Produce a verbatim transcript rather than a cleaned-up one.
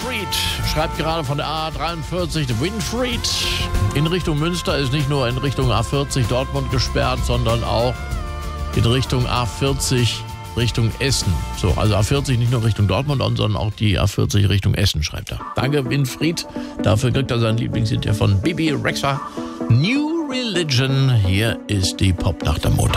Winfried schreibt gerade von der A dreiundvierzig. Winfried in Richtung Münster ist nicht nur in Richtung A vierzig Dortmund gesperrt, sondern auch in Richtung A vierzig Richtung Essen. So, also A vierzig nicht nur Richtung Dortmund, sondern auch die A vierzig Richtung Essen, schreibt er. Danke, Winfried. Dafür kriegt er seinen Lieblingshit ja von Bibi Rexha. New Religion. Hier ist die Pop nach der Montag.